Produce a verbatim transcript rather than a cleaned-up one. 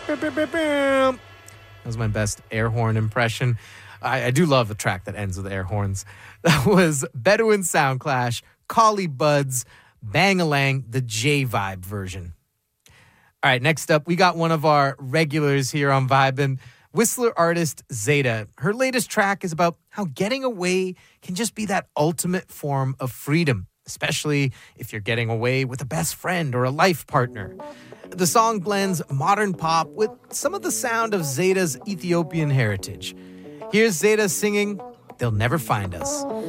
That was my best air horn impression. I, I do love a track that ends with air horns. That was Bedouin Soundclash, Collie Buddz, Bang-A-Lang, the J-Vibe version. All right, next up, we got one of our regulars here on Vibin', Whistler artist Zeta. Her latest track is about how getting away can just be that ultimate form of freedom, especially if you're getting away with a best friend or a life partner. The song blends modern pop with some of the sound of Zeta's Ethiopian heritage. Here's Zeta singing, "They'll Never Find Us."